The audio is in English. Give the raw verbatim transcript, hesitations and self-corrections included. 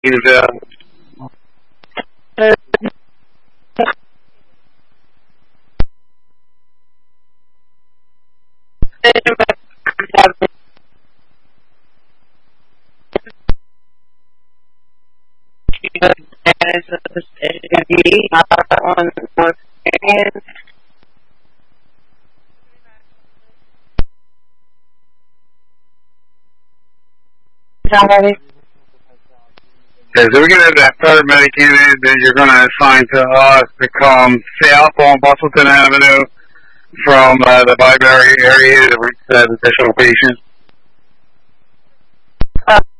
uh, Somebody? Okay, so we're going to have that paramedic unit that you're going to assign to us to come south on Bustleton Avenue from uh, the Byberry area to reach that additional patient.